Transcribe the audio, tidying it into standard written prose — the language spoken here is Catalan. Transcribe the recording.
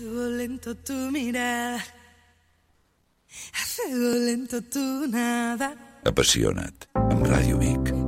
fuego lento tu mirada, a fuego lento tu nada. Apassiona't, amb Ràdio Vic.